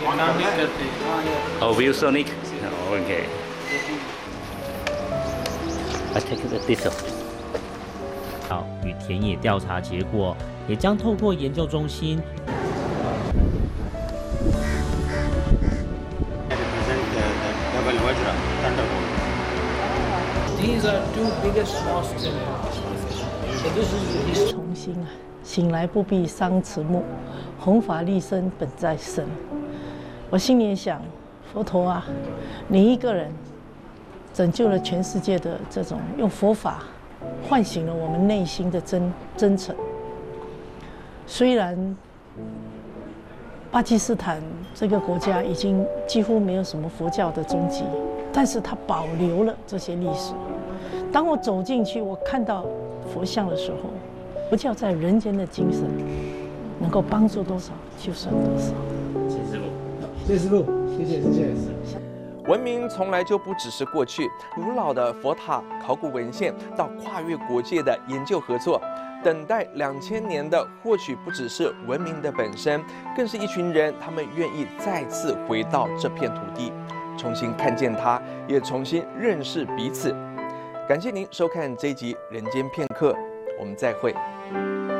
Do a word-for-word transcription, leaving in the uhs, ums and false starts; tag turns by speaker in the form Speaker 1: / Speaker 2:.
Speaker 1: Oh, ViewSonic. Oh, okay. I take this one.
Speaker 2: 好，与田野调查结果也将透过研究中心。
Speaker 3: These are two biggest mosques in India. So this is the
Speaker 4: 重新啊，醒来不必伤慈母，弘法利生本在身。我心里想，佛陀啊，你一个人拯救了全世界的这种用佛法唤醒了我们内心的真真诚。虽然巴基斯坦这个国家已经几乎没有什么佛教的踪迹，但是它保留了这些历史。当我走进去，我看到佛像的时候，佛教在人间的精神能够帮助多少就算多少。
Speaker 5: 谢谢师父，谢谢师父，谢谢谢谢。
Speaker 6: 文明从来就不只是过去，古老的佛塔、考古文献到跨越国界的研究合作。 等待两千年的，或许不只是文明的本身，更是一群人，他们愿意再次回到这片土地，重新看见它，也重新认识彼此。感谢您收看这一集《人间片刻》，我们再会。